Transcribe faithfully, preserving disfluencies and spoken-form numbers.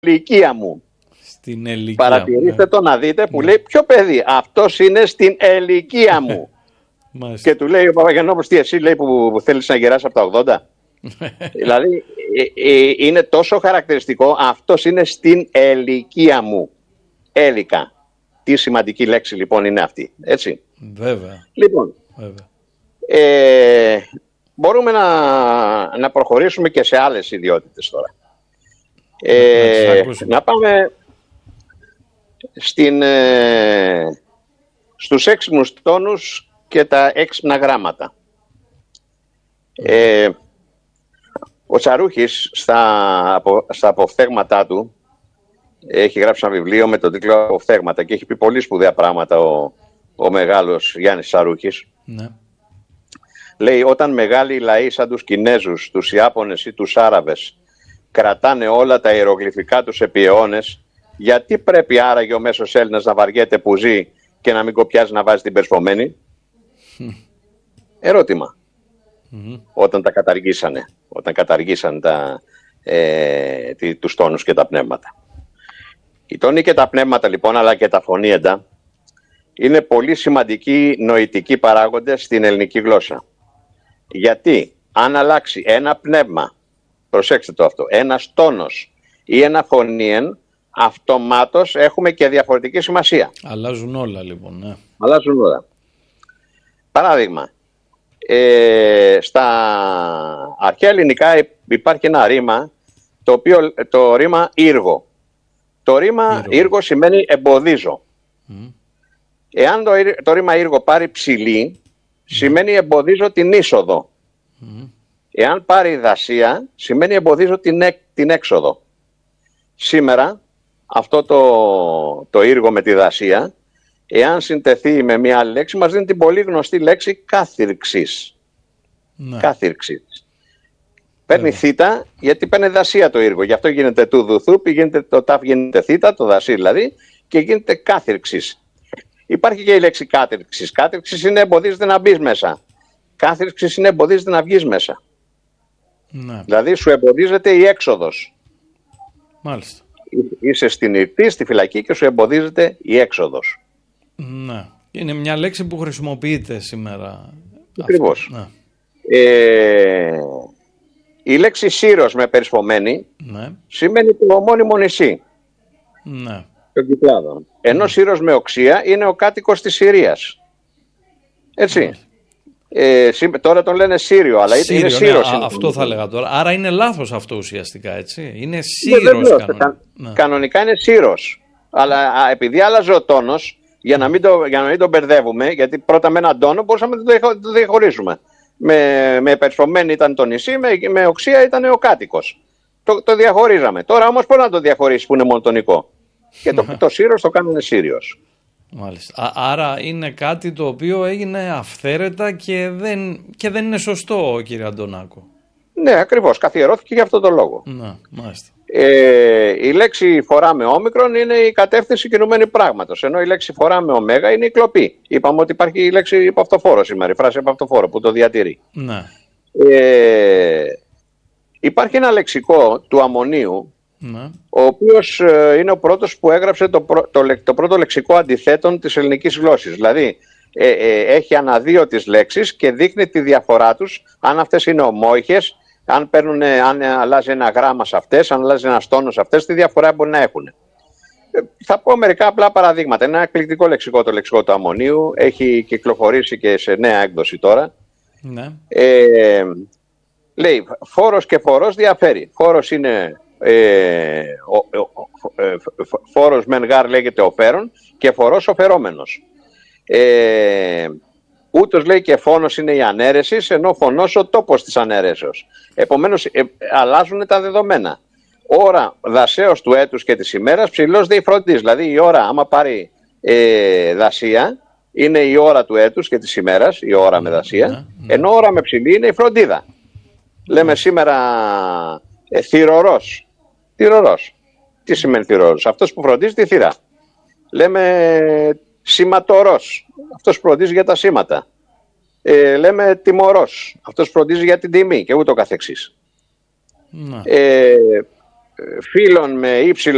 ηλικία μου. Στην ηλικία. Παρατηρήστε ναι. το να δείτε που ναι. λέει ποιο παιδί. Αυτός είναι στην ηλικία μου. Και του λέει ο Παπαγιαννόπουλος, τι εσύ λέει που θέλεις να γεράσεις από τα ογδόντα. Δηλαδή ε, ε, είναι τόσο χαρακτηριστικό. Αυτός είναι στην ηλικία μου. Έλικα. Τι σημαντική λέξη λοιπόν είναι αυτή. Έτσι. Βέβαια. Λοιπόν. Βέβαια. Ε, μπορούμε να, να προχωρήσουμε και σε άλλες ιδιότητες τώρα. Ε, να, να πάμε στην, ε, στους έξυπνους τόνους και τα έξυπνα γράμματα. Ε, ο Τσαρούχης στα, απο, στα αποφθέγματά του έχει γράψει ένα βιβλίο με τον τίτλο «Αποφθέγματα» και έχει πει πολύ σπουδαία πράγματα ο, ο μεγάλος Γιάννης Τσαρούχης. Ναι. Λέει, όταν μεγάλοι λαοί σαν τους Κινέζους, τους Ιάπωνες ή τους Άραβες κρατάνε όλα τα ιερογλυφικά τους επί αιώνες, γιατί πρέπει άραγε ο μέσος Έλληνας να βαριέται που ζει και να μην κοπιάζει να βάζει την περσπομένη? Mm. Ερώτημα. Mm-hmm. Όταν τα καταργήσανε, όταν καταργήσανε τα, ε, τι, τους τόνους και τα πνεύματα. Οι τόνοι και τα πνεύματα λοιπόν, αλλά και τα φωνήεντα, είναι πολύ σημαντικοί νοητικοί παράγοντες στην ελληνική γλώσσα. Γιατί αν αλλάξει ένα πνεύμα, προσέξτε το αυτό, ένας τόνος ή ένα φωνήεν, αυτομάτως έχουμε και διαφορετική σημασία. Αλλάζουν όλα λοιπόν, ναι. Αλλάζουν όλα. Παράδειγμα, ε, στα αρχαία ελληνικά υπάρχει ένα ρήμα, το οποίο το ρήμα ύργο. Το ρήμα ύργο, ύργο σημαίνει εμποδίζω. Mm. Εάν το, το ρήμα ύργο πάρει ψηλή, mm. σημαίνει εμποδίζω την είσοδο. Mm. Εάν πάρει δασία, σημαίνει εμποδίζω την, έ, την έξοδο. Σήμερα, αυτό το, το ύργο με τη δασία, εάν συντεθεί με μια άλλη λέξη, μας δίνει την πολύ γνωστή λέξη κάθυρξης. Ναι. Κάθυρξης. Παίρνει ναι. θήτα, γιατί παίρνει δασία το ύργο. Γι' αυτό γίνεται του δουθού, γίνεται το τάφ γίνεται θήτα, το δασί δηλαδή, και γίνεται κάθυρξης. Υπάρχει και η λέξη κάθυρξης. Κάθυρξης είναι εμποδίζεται να μπεις μέσα. Κάθυρξης είναι εμποδίζεται να βγεις μέσα. Ναι. Δηλαδή σου εμποδίζεται η έξοδος. Μάλιστα. Είσαι στην ηρτή, στη φυλακή και σου εμποδίζεται η έξοδος. Ναι. Είναι μια λέξη που χρησιμοποιείται σήμερα. Ακριβώς. Ναι. Ε, η λέξη Σύρος με περισπομένη ναι. σημαίνει το ομώνυμο νησί. Ναι. Των Κυκλάδων. Ενώ mm. Σύρος με οξία είναι ο κάτοικος της Συρίας. Έτσι. Mm. Ε, τώρα τον λένε Σύριο, αλλά Σύριο, είναι Σύρος. Ναι, είναι αυτό θα έλεγα τώρα. Άρα είναι λάθος αυτό ουσιαστικά, έτσι. Είναι Σύρος. Ναι, κανονικά. Κα, ναι. Κανονικά είναι Σύρος. Αλλά α, επειδή άλλαζε ο τόνος, για να μην, το, για να μην τον μπερδεύουμε, γιατί πρώτα με έναν τόνο μπορούσαμε να το, το διαχωρίσουμε. Με, με περισπομένη ήταν το νησί, με, με οξία ήταν ο κάτοικος. Το, το διαχωρίζαμε. Τώρα όμως πώς να το διαχωρίσει που είναι μονοτονικό? Και το, το Σύρος το κάνουν Σύριος. Μάλιστα. Άρα είναι κάτι το οποίο έγινε αυθαίρετα και δεν, και δεν είναι σωστό, κύριε Αντωνάκο. Ναι, ακριβώς. Καθιερώθηκε για αυτόν τον λόγο. Να, μάλιστα. Ε, η λέξη φορά με όμικρον είναι η κατεύθυνση κινουμένη πράγματος, ενώ η λέξη φορά με ωμέγα είναι η κλοπή. Είπαμε ότι υπάρχει η λέξη υπαυτοφόρο σήμερα, η φράση υπαυτοφόρο που το διατηρεί. Ναι. Ε, υπάρχει ένα λεξικό του Αμμονίου, ναι. ο οποίος ε, είναι ο πρώτος που έγραψε το, πρω, το, το, το πρώτο λεξικό αντιθέτων της ελληνικής γλώσσης. Δηλαδή ε, ε, έχει αναδύο τις λέξεις και δείχνει τη διαφορά τους, αν αυτές είναι ομόηχες, αν, παίρνουν, αν αλλάζει ένα γράμμα σε αυτές, αν αλλάζει ένα τόνο σε αυτές, τι διαφορά μπορεί να έχουν. Ε, θα πω μερικά απλά παραδείγματα. Είναι ένα εκπληκτικό λεξικό το λεξικό του Αμμονίου, έχει κυκλοφορήσει και σε νέα έκδοση τώρα. Ναι. Ε, λέει, φόρος και φορός διαφέρει. Φόρος είναι... Ε, ο, ο, ο, ε, φόρος μεν γάρ λέγεται ο φέρον και φορός ο φερόμενος. Ε, ούτως λέει και φόνος είναι η ανέρεση, ενώ φωνός ο τόπος της ανέρεσεως. Επομένως ε, αλλάζουν τα δεδομένα. Ώρα δασέως του έτους και της ημέρας ψηλός δε η φροντής. Δηλαδή η ώρα άμα πάρει ε, δασία είναι η ώρα του έτους και της ημέρας, η ώρα mm, με δασία, mm, mm. ενώ ώρα με ψηλή είναι η φροντίδα. Mm. Λέμε σήμερα ε, θυρωρός. Θυρωρός. Τι σημαίνει θυρωρός? Αυτός που φροντίζει τη θύρα. Λέμε σηματορός. Αυτός που φροντίζει για τα σήματα. Ε, λέμε τιμωρός. Αυτός που φροντίζει για την τιμή και ούτω καθεξής. Mm. Ε, φίλων με ύψιλο